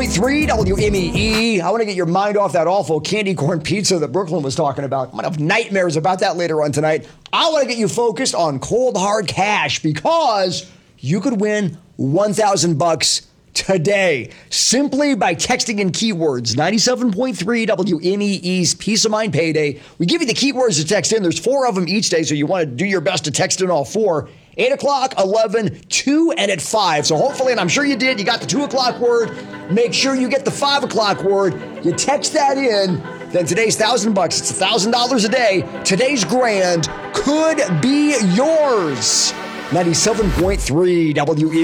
97.3 WMEE. I want to get your mind off that awful candy corn pizza that Brooklyn was talking about. I'm going to have nightmares about that later on tonight. I want to get you focused on cold hard cash because you could win $1,000 today simply by texting in keywords. 97.3 WMEE's Peace of Mind Payday. We give you the keywords to text in. There's 4 of them each day, so you want to do your best to text in all 4. 8 o'clock, 11, 2, and at 5. So hopefully, and I'm sure you did, you got the 2 o'clock word. Make sure you get the 5 o'clock word. You text that in. Then today's $1,000. It's $1,000 a day. Today's grand could be yours. 97.3 WMEE.